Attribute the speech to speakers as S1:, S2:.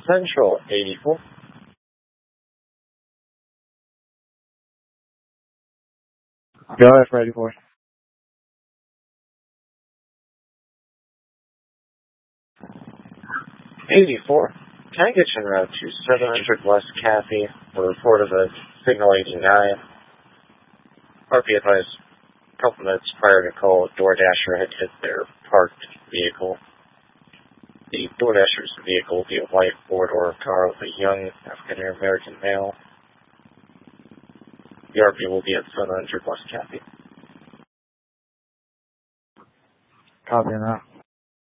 S1: Central 84.
S2: Go ahead, Freddy boy.
S1: 84. Can I get you en route to 700 West Cathy for a report of a signal 89? RP advised a couple minutes prior to call, DoorDasher had hit their parked vehicle. The DoorDasher's vehicle will be a white four-door car with a young African-American male. The RP will be at 700 West Cathy.
S2: Copy that.